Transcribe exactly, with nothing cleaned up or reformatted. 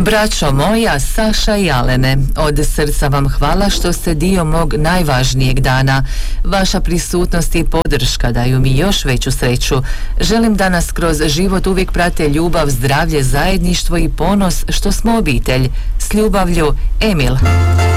Braćo moja, Saša i Alene, od srca vam hvala što ste dio mog najvažnijeg dana. Vaša prisutnost i podrška daju mi još veću sreću. Želim da nas kroz život uvijek prate ljubav, zdravlje, zajedništvo i ponos što smo obitelj. S ljubavlju, Emil.